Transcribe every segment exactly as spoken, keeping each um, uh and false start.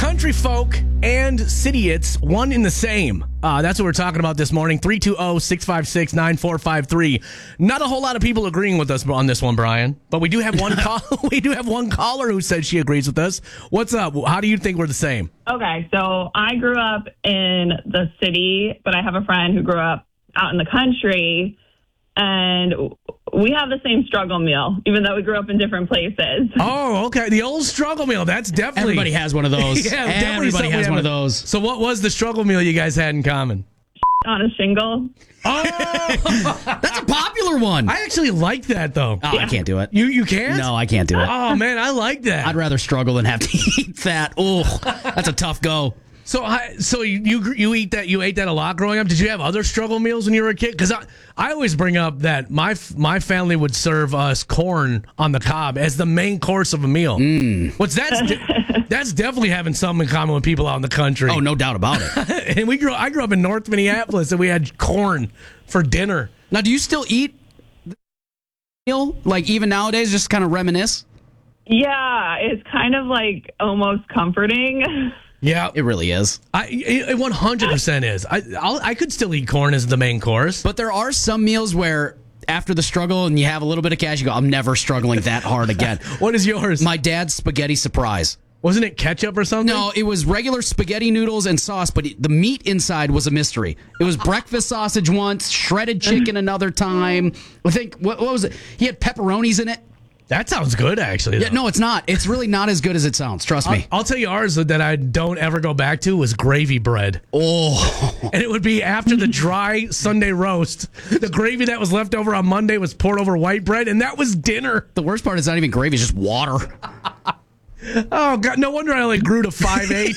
Country folk and cityites, one in the same. Uh, that's what we're talking about this morning. three two zero, six five six, nine four five three. Not a whole lot of people agreeing with us on this one, Brian. But we do have one call. We do have one caller who says she agrees with us. What's up? How do you think we're the same? Okay, so I grew up in the city, but I have a friend who grew up out in the country, and we have the same struggle meal, even though we grew up in different places. Oh, okay. The old struggle meal. That's definitely... Everybody has one of those. yeah, Everybody has one of those. So what was the struggle meal you guys had in common? On a shingle. Oh! That's a popular one. I actually like that, though. Oh, yeah. I can't do it. You you can't? No, I can't do it. Oh, man, I like that. I'd rather struggle than have to eat that. Oh, that's a tough go. So, I, so you, you you eat that? You ate that a lot growing up. Did you have other struggle meals when you were a kid? Because I, I always bring up that my my family would serve us corn on the cob as the main course of a meal. Mm. What's that's de- that's definitely having something in common with people out in the country. Oh, no doubt about it. And we grew. I grew up in North Minneapolis, and we had corn for dinner. Now, do you still eat the meal? Like even nowadays, just kind of reminisce? Yeah, it's kind of like almost comforting. Yeah, it really is. I it one hundred percent is. I I'll, I could still eat corn as the main course, but there are some meals where after the struggle and you have a little bit of cash, you go, I'm never struggling that hard again. What is yours? My dad's spaghetti surprise. Wasn't it ketchup or something? No, it was regular spaghetti noodles and sauce, but the meat inside was a mystery. It was breakfast sausage once, shredded chicken another time. I think what, what was it? He had pepperonis in it. That sounds good, actually. Yeah, no, it's not. It's really not as good as it sounds. Trust me. I'll, I'll tell you ours that I don't ever go back to was gravy bread. Oh. And it would be after the dry Sunday roast. The gravy that was left over on Monday was poured over white bread, and that was dinner. The worst part is not even gravy, it's just water. Oh, God. No wonder I only grew to five eight.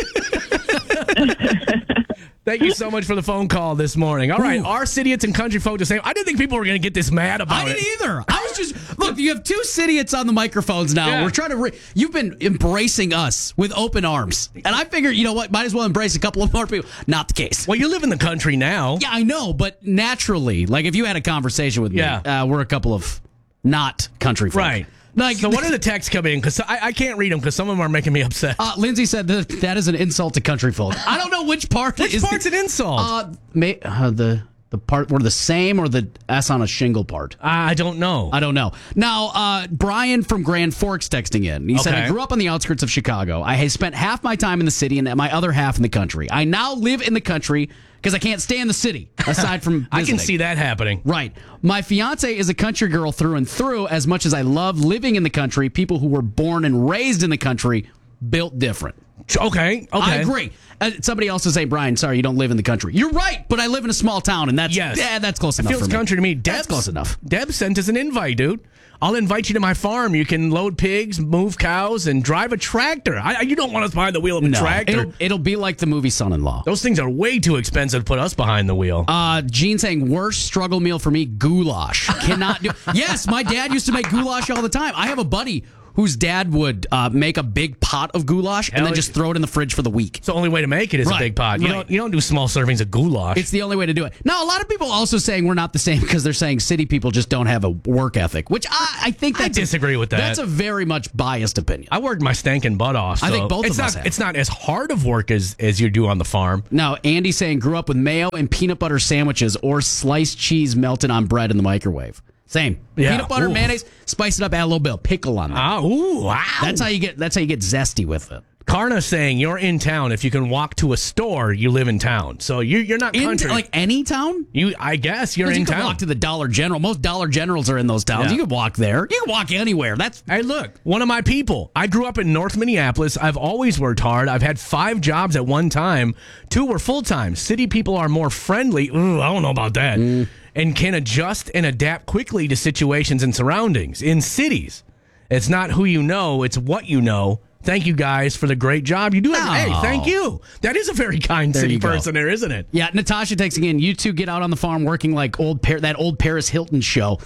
Thank you so much for the phone call this morning. All right, Ooh. Our cityites and country folk the same. I didn't think people were going to get this mad about I it. didn't either. I was just look. You have two cityites on the microphones now. Yeah. We're trying to. Re- You've been embracing us with open arms, and I figure you know what? Might as well embrace a couple of more people. Not the case. Well, you live in the country now. Yeah, I know, but naturally, like if you had a conversation with me, Yeah. uh, we're a couple of not country folk. Right. Like, so what are the texts coming in? Because I, I can't read them because some of them are making me upset. Uh, Lindsay said that that is an insult to country folk. I don't know which part. Which is part's the, an insult? Uh, may, uh, the the part were the same or the S on a shingle part. I don't know. I don't know. Now, uh, Brian from Grand Forks texting in. He said, Okay. I grew up on the outskirts of Chicago. I have spent half my time in the city and my other half in the country. I now live in the country because I can't stay in the city, aside from I can visiting. see that happening. Right. My fiance is a country girl through and through. As much as I love living in the country, people who were born and raised in the country built different. Okay. Okay. I agree. Uh, somebody else is saying, Brian, sorry, you don't live in the country. You're right, but I live in a small town, and that's Yes. yeah, that's close It enough feels for me. country to me. That's Deb's, close enough. Deb sent us an invite, dude. I'll invite you to my farm. You can load pigs, move cows, and drive a tractor. I, you don't want us behind the wheel of a No, tractor. it'll, it'll be like the movie Son-in-Law. Those things are way too expensive to put us behind the wheel. Uh, Gene saying, worst struggle meal for me, goulash. Cannot do. Yes, my dad used to make goulash all the time. I have a buddy whose dad would uh, make a big pot of goulash and Hell then yeah. just throw it in the fridge for the week. It's the only way to make it is Right, a big pot. You right. don't you don't do small servings of goulash. It's the only way to do it. Now, a lot of people also saying we're not the same because they're saying city people just don't have a work ethic, which I, I think I that's disagree a, with that. That's a very much biased opinion. I worked my stankin' butt off. I so think both it's of not, us have. It's not as hard of work as, as you do on the farm. Now, Andy saying grew up with mayo and peanut butter sandwiches or sliced cheese melted on bread in the microwave. Same. Yeah. Peanut butter, Ooh. mayonnaise, spice it up, add a little bit of pickle on that. Ah, ooh, wow. That's how you get. That's how you get zesty with it. Karna saying you're in town. If you can walk to a store, you live in town. So you, you're not In country. like any town. you, I guess you're Because in you can town. walk to the Dollar General. Most Dollar Generals are in those towns. Yeah. You can walk there. You can walk anywhere. That's Hey, look, one of my people. I grew up in North Minneapolis. I've always worked hard. I've had five jobs at one time. Two were full time. City people are more friendly. Ooh, I don't know about that. Mm. And can adjust and adapt quickly to situations and surroundings. In cities, it's not who you know, it's what you know. Thank you guys for the great job you do. Oh. Hey, thank you. That is a very kind There city you go. person there, isn't it? yeah. Natasha texting in. You two get out on the farm working like old Par- that old Paris Hilton show.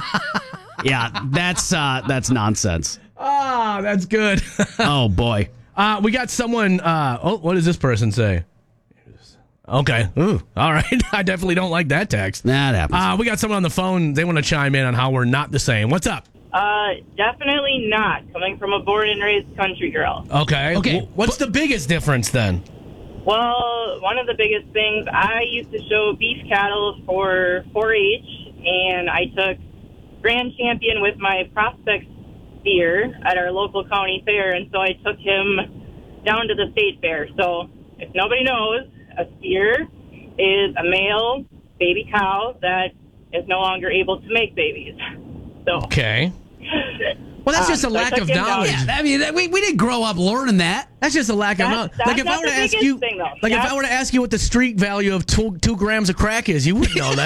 Yeah, that's uh, that's nonsense. Ah, that's good. Oh boy. Uh, we got someone. Uh, oh, what does this person say? Okay. Ooh, all right. I definitely don't like that text. That happens. Uh, we got someone on the phone. They want to chime in on how we're not the same. What's up? Uh, definitely not. Coming from a born and raised country girl. Okay. Okay. W- What's the biggest difference then? Well, one of the biggest things, I used to show beef cattle for four H, and I took grand champion with my prospect steer at our local county fair, and so I took him down to the state fair. So if nobody knows, a steer is a male baby cow that is no longer able to make babies. So Okay. Well, that's just a Um, so I lack took of him down. knowledge. Yeah, I mean, that- we, we didn't grow up learning that. That's just a lack of That's- knowledge. that's Like if not I were the to ask biggest you, thing, though. like if That's- I were to ask you what the street value of two two grams of crack is, you wouldn't know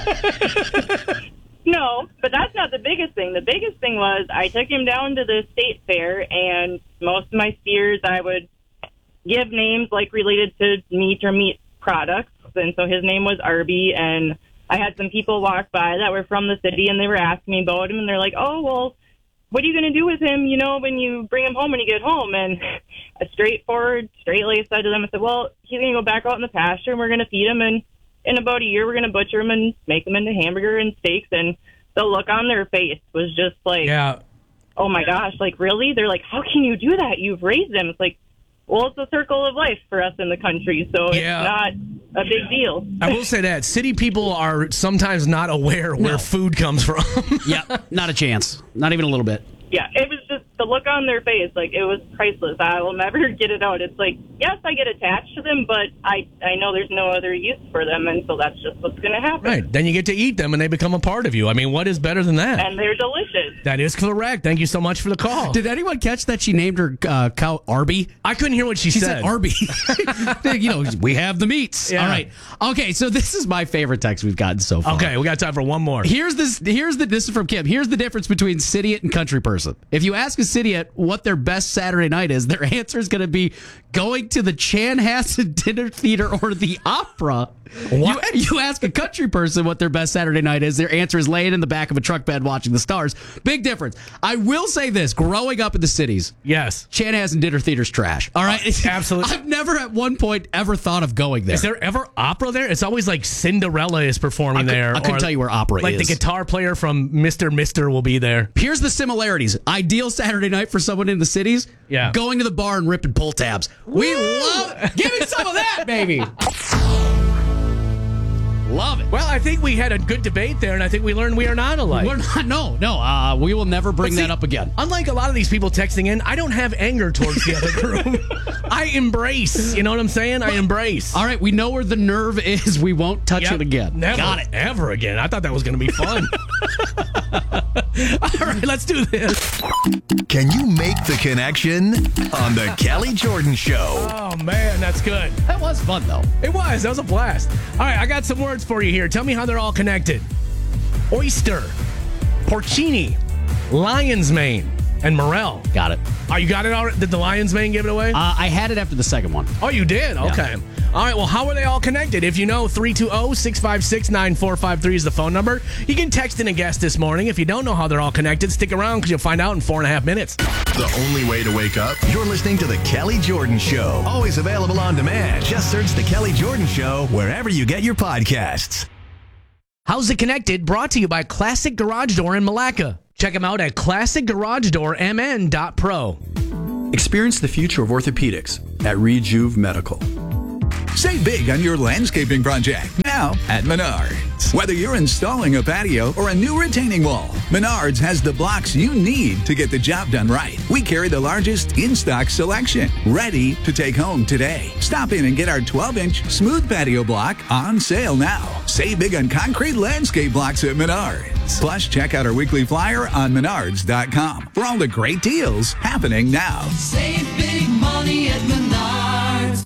that. No, but that's not the biggest thing. The biggest thing was I took him down to the state fair, and most of my steers I would give names like related to meat or meat products. And so his name was Arby, and I had some people walk by that were from the city, and they were asking me about him, and they're like, oh, well, what are you going to do with him, you know, when you bring him home when you get home? And a straightforward, straight-laced said to them, I said, well, he's going to go back out in the pasture, and we're going to feed him, and in about a year, we're going to butcher him and make him into hamburger and steaks. And the look on their face was just like, Yeah. oh, my gosh, like, really? They're like, how can you do that? You've raised him. It's like, well, it's a circle of life for us in the country, so Yeah. it's not a big deal. I will say that city people are sometimes not aware where No. food comes from. Yeah, not a chance. Not even a little bit. Yeah, it was just the look on their face, like, it was priceless. I will never get it out. It's like, yes, I get attached to them, but I, I know there's no other use for them, and so that's just what's going to happen. Right. Then you get to eat them and they become a part of you. I mean, what is better than that? And they're delicious. That is correct. Thank you so much for the call. Did anyone catch that she named her uh, cow Arby? I couldn't hear what she, She said. said Arby. You know, we have the meats. Yeah. All right. Okay, so this is my favorite text we've gotten so far. Okay, we got time for one more. Here's this. Here's the. This is from Kim. Here's the difference between Cityite and country person. If you ask a Cityite what their best Saturday night is, their answer is going to be going to the Chanhassen Dinner Theater or the opera. What? You, you ask a country person what their best Saturday night is, their answer is laying in the back of a truck bed watching the stars. Big difference. I will say this: growing up in the cities, Yes. Chanhassen Dinner Theater's trash. All right, absolutely. I've never at one point ever thought of going there. Is there ever opera there? It's always like Cinderella is performing I cou- there. I couldn't or tell you where opera like is. Like the guitar player from Mister Mister will be there. Here's the similarities. Ideal Saturday night for someone in the cities. Yeah. Going to the bar and ripping pull tabs. We love. Give me some of that, baby. Love it. Well, I think we had a good debate there, and I think we learned we are not alike. We're not. No, no. Uh, we will never bring But see, that up again. Unlike a lot of these people texting in, I don't have anger towards the other group. I embrace. You know what I'm saying? I embrace. All right, we know where the nerve is. We won't touch Yep. it again. Never, Got it. ever again. I thought that was going to be fun. All right, let's do this. Can you make the connection on the Kelly Jordan Show? Oh, man, that's good. That was fun, though. It was. That was a blast. All right, I got some words for you here. Tell me how they're all connected. Oyster, porcini, lion's mane, and morel. Got it. Oh, you got it already? Did the lion's mane give it away? Uh, I had it after the second one. Oh, you did? Okay. All right, well, how are they all connected? If you know, three two zero, six five six, nine four five three is the phone number. You can text in a guess this morning. If you don't know how they're all connected, stick around because you'll find out in four and a half minutes. The only way to wake up, you're listening to the Kelly Jordan Show. Always available on demand. Just search the Kelly Jordan Show wherever you get your podcasts. How's it connected? Brought to you by Classic Garage Door in Malacca. Check them out at classic garage door m n dot pro. Experience the future of orthopedics at Rejuve Medical. Save big on your landscaping project now at Menards. Whether you're installing a patio or a new retaining wall, Menards has the blocks you need to get the job done right. We carry the largest in-stock selection, ready to take home today. Stop in and get our twelve-inch smooth patio block on sale now. Save big on concrete landscape blocks at Menards. Plus, check out our weekly flyer on menards dot com for all the great deals happening now. Save big money at Menards.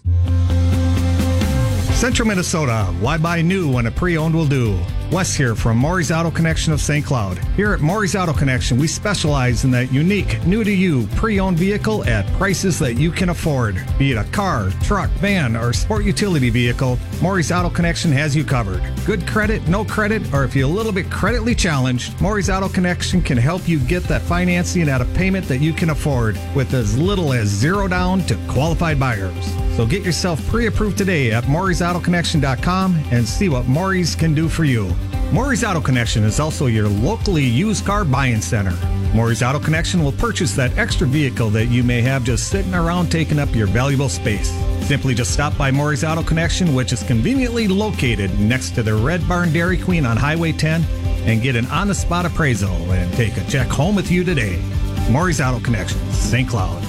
Central Minnesota, why buy new when a pre-owned will do? Wes here from Maury's Auto Connection of Saint Cloud. Here at Maury's Auto Connection, we specialize in that unique, new-to-you, pre-owned vehicle at prices that you can afford. Be it a car, truck, van, or sport utility vehicle, Maury's Auto Connection has you covered. Good credit, no credit, or if you're a little bit creditly challenged, Maury's Auto Connection can help you get that financing at a payment that you can afford with as little as zero down to qualified buyers. So get yourself pre-approved today at Maury's Auto Connection dot com and see what Maury's can do for you. Maury's Auto Connection is also your locally used car buying center. Maury's Auto Connection will purchase that extra vehicle that you may have just sitting around taking up your valuable space. Simply just stop by Maury's Auto Connection, which is conveniently located next to the Red Barn Dairy Queen on Highway ten, and get an on-the-spot appraisal and take a check home with you today. Maury's Auto Connection, Saint Cloud.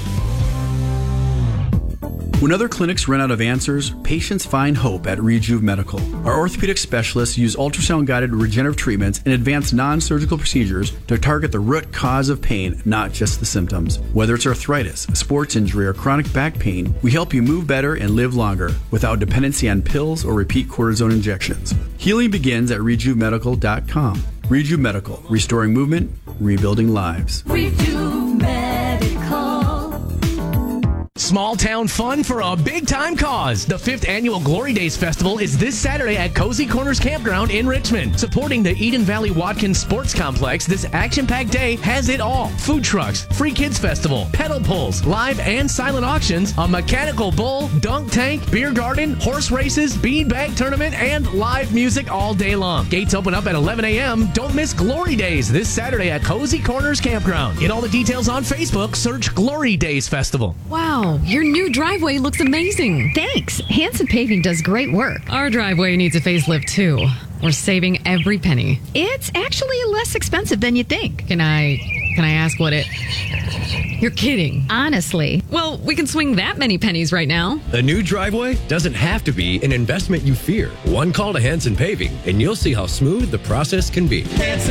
When other clinics run out of answers, patients find hope at Rejuve Medical. Our orthopedic specialists use ultrasound-guided regenerative treatments and advanced non-surgical procedures to target the root cause of pain, not just the symptoms. Whether it's arthritis, a sports injury, or chronic back pain, we help you move better and live longer without dependency on pills or repeat cortisone injections. Healing begins at rejuve medical dot com. Rejuve Medical, restoring movement, rebuilding lives. Rejuve Medical. Small town fun for a big time cause. The fifth annual Glory Days Festival is this Saturday at Cozy Corners Campground in Richmond. Supporting the Eden Valley Watkins Sports Complex, this action-packed day has it all. Food trucks, free kids festival, pedal pulls, live and silent auctions, a mechanical bull, dunk tank, beer garden, horse races, beanbag tournament, and live music all day long. Gates open up at eleven a.m. Don't miss Glory Days this Saturday at Cozy Corners Campground. Get all the details on Facebook. Search Glory Days Festival. Wow, your new driveway looks amazing. Thanks. Hanson Paving does great work. Our driveway needs a facelift too. We're saving every penny. It's actually less expensive than you think. Can I can I ask what it... You're kidding. Honestly. Well, we can swing that many pennies right now. A new driveway doesn't have to be an investment you fear. One call to Hanson Paving, and you'll see how smooth the process can be. Hanson